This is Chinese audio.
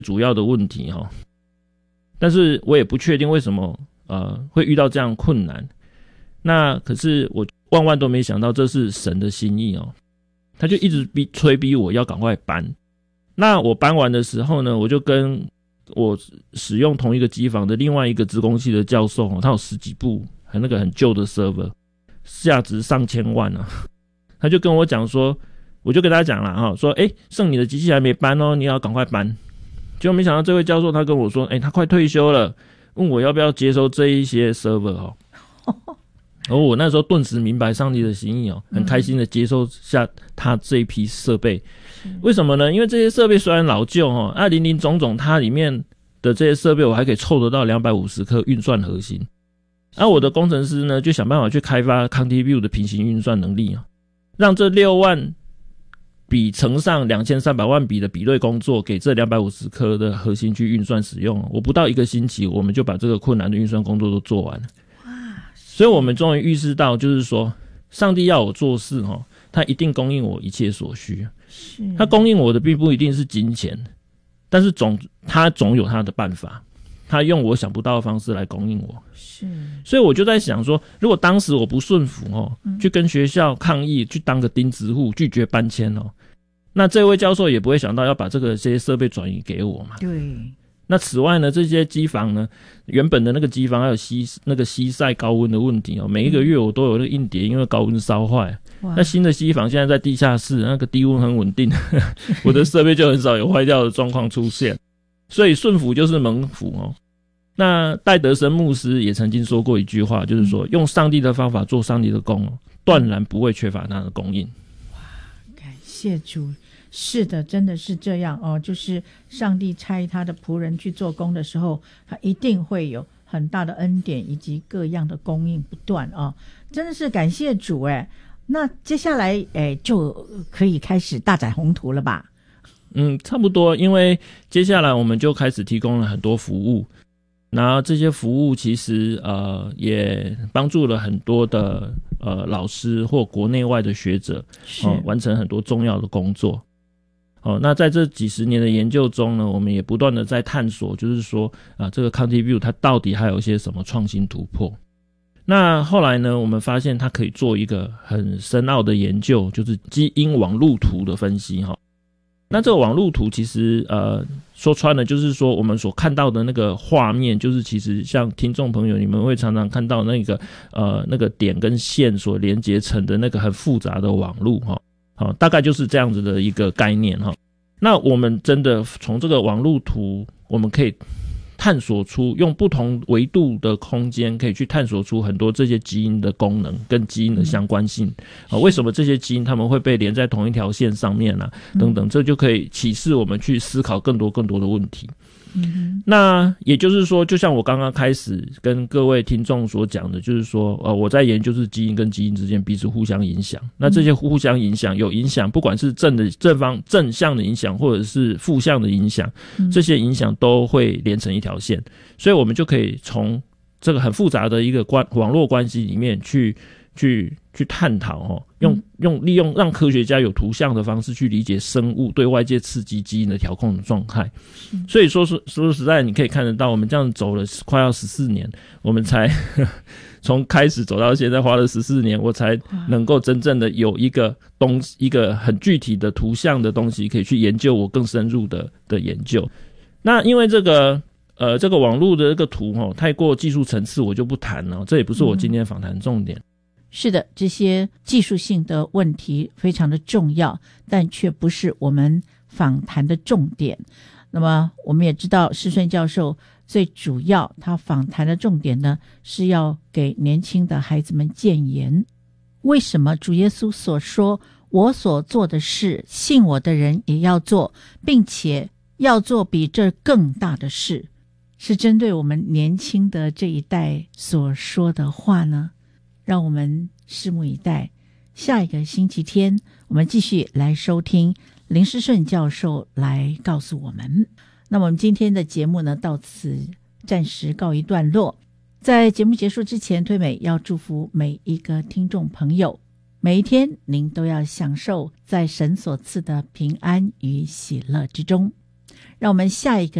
主要的问题齁。但是我也不确定为什么会遇到这样困难。那可是我万万都没想到这是神的心意哦，他就一直催逼我要赶快搬。那我搬完的时候呢，我就跟我使用同一个机房的另外一个资工系的教授他有10几部那个很旧的 server， 价值上千万啊。他就跟我讲说，我就跟他讲啦说剩你的机器还没搬哦，你要赶快搬。结果没想到这位教授他跟我说他快退休了，问我要不要接收这一些 server 我那时候顿时明白上帝的心意很开心的接受下他这一批设备。为什么呢？因为这些设备虽然老旧林林总总它里面的这些设备我还可以凑得到250颗运算核心。我的工程师呢就想办法去开发 ContiView 的平行运算能力让这6万笔乘上2300万笔的比对工作给这250颗的核心去运算使用。我不到1个星期我们就把这个困难的运算工作都做完了。所以我们终于预示到，就是说上帝要我做事他一定供应我一切所需。他供应我的并不一定是金钱，但是他总有他的办法，他用我想不到的方式来供应我。所以我就在想说，如果当时我不顺服去跟学校抗议，去当个钉子户，拒绝搬迁那这位教授也不会想到要把这些设备转移给我嘛。 对。 那此外呢，这些机房呢，原本的那个机房还有西晒高温的问题每一个月我都有那个硬碟因为高温烧坏。那新的机房现在在地下室，那个低温很稳定我的设备就很少有坏掉的状况出现。所以顺服就是蒙福那戴德森牧师也曾经说过一句话，就是说用上帝的方法做上帝的工断然不会缺乏他的供应。 哇，感谢主。是的，真的是这样就是上帝差他的仆人去做工的时候，他一定会有很大的恩典以及各样的供应不断真的是感谢主那接下来就可以开始大展宏图了吧？ 差不多，因为接下来我们就开始提供了很多服务，然后这些服务其实也帮助了很多的老师或国内外的学者完成很多重要的工作。那在这几十年的研究中呢，我们也不断的在探索，就是说这个 ContiView 它到底还有一些什么创新突破。那后来呢，我们发现它可以做一个很深奥的研究，就是基因网路图的分析那这个网路图其实说穿了就是说我们所看到的那个画面，就是其实像听众朋友你们会常常看到那个点跟线所连接成的那个很复杂的网路大概就是这样子的一个概念那我们真的从这个网路图我们可以探索出用不同维度的空间可以去探索出很多这些基因的功能跟基因的相关性为什么这些基因它们会被连在同一条线上面等等，这就可以启示我们去思考更多的问题。那也就是说，就像我刚刚开始跟各位听众所讲的，就是说我在研究是基因跟基因之间彼此互相影响，那这些互相影响有影响，不管是正向的影响或者是负向的影响，这些影响都会连成一条线，所以我们就可以从这个很复杂的一个网络关系里面去探讨利用让科学家有图像的方式去理解生物对外界刺激基因的调控的状态。所以说实在你可以看得到，我们这样走了快要14年，我们才从开始走到现在花了14年，我才能够真正的有一个很具体的图像的东西可以去研究我更深入的研究。那因为这个网络的这个图太过技术层次我就不谈了，这也不是我今天访谈重点。 是的，这些技术性的问题非常的重要，但却不是我们访谈的重点。那么我们也知道施顺教授最主要他访谈的重点呢，是要给年轻的孩子们建言。为什么主耶稣所说我所做的事信我的人也要做，并且要做比这更大的事，是针对我们年轻的这一代所说的话呢？让我们拭目以待，下一个星期天我们继续来收听林施顺教授来告诉我们。那么我们今天的节目呢，到此暂时告一段落。在节目结束之前，推美要祝福每一个听众朋友，每一天您都要享受在神所赐的平安与喜乐之中。 让我们下一个